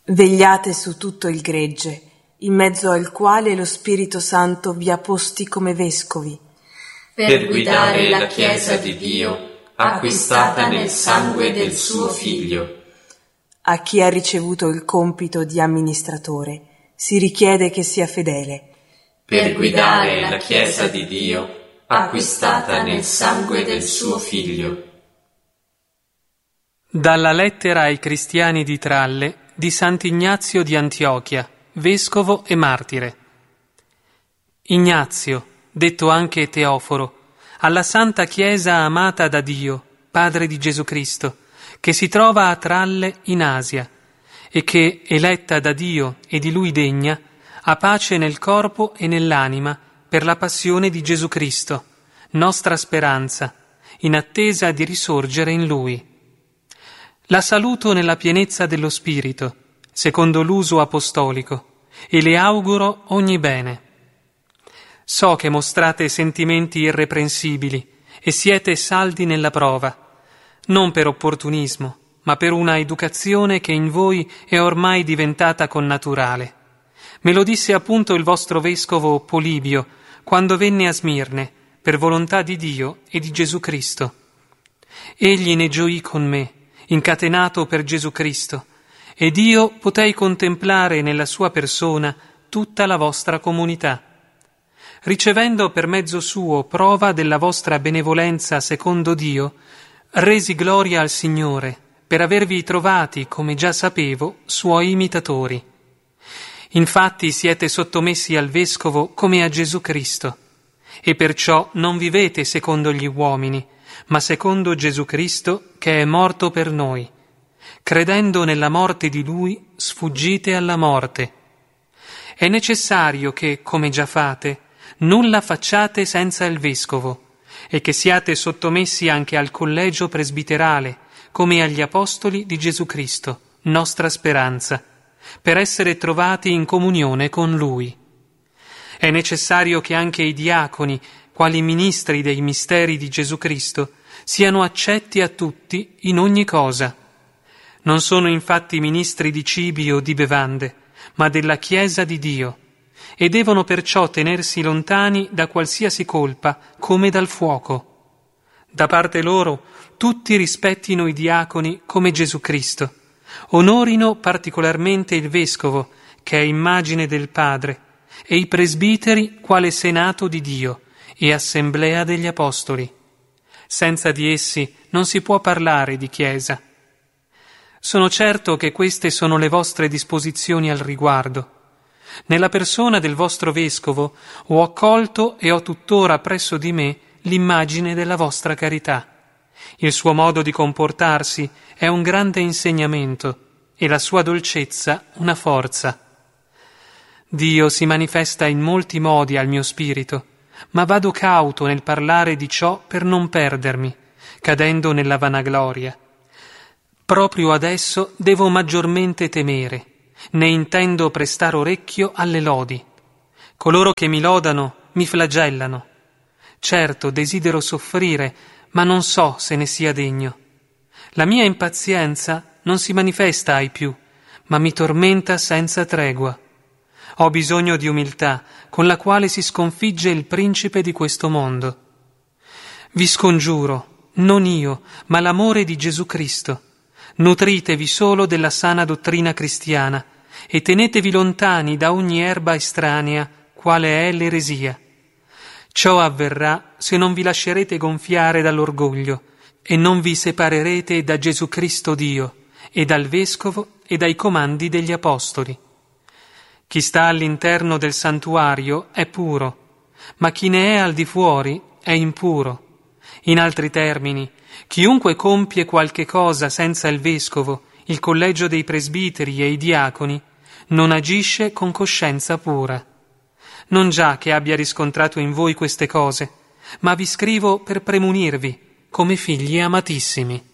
Vegliate su tutto il gregge, in mezzo al quale lo Spirito Santo vi ha posti come vescovi, per guidare la Chiesa di Dio, acquistata nel sangue del suo Figlio. A chi ha ricevuto il compito di amministratore si richiede che sia fedele, per guidare la Chiesa di Dio, acquistata nel sangue del suo Figlio. Dalla lettera ai cristiani di Tralle di Sant'Ignazio di Antiochia, vescovo e martire. Ignazio, detto anche Teoforo, alla Santa Chiesa amata da Dio, Padre di Gesù Cristo, che si trova a Tralle in Asia, e che, eletta da Dio e di Lui degna, ha pace nel corpo e nell'anima per la passione di Gesù Cristo, nostra speranza, in attesa di risorgere in Lui. La saluto nella pienezza dello Spirito, secondo l'uso apostolico, e le auguro ogni bene. So che mostrate sentimenti irreprensibili e siete saldi nella prova, non per opportunismo, ma per una educazione che in voi è ormai diventata connaturale. Me lo disse appunto il vostro vescovo Polibio, quando venne a Smirne, per volontà di Dio e di Gesù Cristo. Egli ne gioì con me, incatenato per Gesù Cristo, ed io potei contemplare nella sua persona tutta la vostra comunità. Ricevendo per mezzo suo prova della vostra benevolenza secondo Dio, resi gloria al Signore per avervi trovati, come già sapevo, suoi imitatori. Infatti siete sottomessi al Vescovo come a Gesù Cristo, e perciò non vivete secondo gli uomini, ma secondo Gesù Cristo che è morto per noi. Credendo nella morte di Lui, sfuggite alla morte. È necessario che, come già fate, nulla facciate senza il Vescovo, e che siate sottomessi anche al collegio presbiterale, come agli apostoli di Gesù Cristo, nostra speranza, per essere trovati in comunione con Lui. È necessario che anche i diaconi, quali ministri dei misteri di Gesù Cristo, siano accetti a tutti in ogni cosa. Non sono infatti ministri di cibi o di bevande, ma della Chiesa di Dio, e devono perciò tenersi lontani da qualsiasi colpa, come dal fuoco. Da parte loro, tutti rispettino i diaconi come Gesù Cristo, onorino particolarmente il Vescovo, che è immagine del Padre, e i presbiteri quale Senato di Dio e Assemblea degli Apostoli. Senza di essi non si può parlare di Chiesa. Sono certo che queste sono le vostre disposizioni al riguardo. Nella persona del vostro Vescovo ho accolto e ho tuttora presso di me l'immagine della vostra carità. Il suo modo di comportarsi è un grande insegnamento e la sua dolcezza una forza. Dio si manifesta in molti modi al mio spirito, ma vado cauto nel parlare di ciò per non perdermi, cadendo nella vanagloria. Proprio adesso devo maggiormente temere, ne intendo prestare orecchio alle lodi. Coloro che mi lodano mi flagellano. Certo, desidero soffrire, ma non so se ne sia degno. La mia impazienza non si manifesta ai più, ma mi tormenta senza tregua. Ho bisogno di umiltà, con la quale si sconfigge il principe di questo mondo. Vi scongiuro, non io, ma l'amore di Gesù Cristo. Nutritevi solo della sana dottrina cristiana e tenetevi lontani da ogni erba estranea, quale è l'eresia. Ciò avverrà se non vi lascerete gonfiare dall'orgoglio e non vi separerete da Gesù Cristo Dio e dal Vescovo e dai comandi degli Apostoli. Chi sta all'interno del santuario è puro, ma chi ne è al di fuori è impuro. In altri termini, chiunque compie qualche cosa senza il Vescovo, il collegio dei presbiteri e i diaconi, non agisce con coscienza pura. Non già che abbia riscontrato in voi queste cose, ma vi scrivo per premunirvi, come figli amatissimi.